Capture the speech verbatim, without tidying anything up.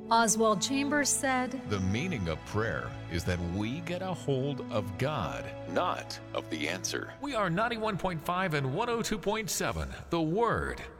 Oswald Chambers said, The meaning of prayer is that we get a hold of God, not of the answer. We are ninety-one point five and one oh two point seven, The Word.